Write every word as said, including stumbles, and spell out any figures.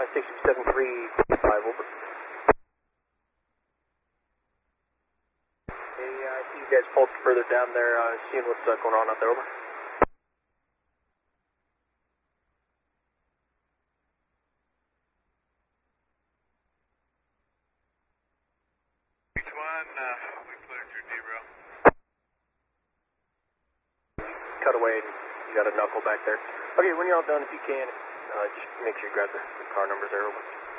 I six seven three five over. Hey, I see you guys pulled further down there, uh, seeing what's uh, going on out there, over. Each one, uh, we cleared your derail. Cut away, and you got a knuckle back there. Okay, when you're all done, if you can, uh, just make sure you grab the, the car numbers there, over.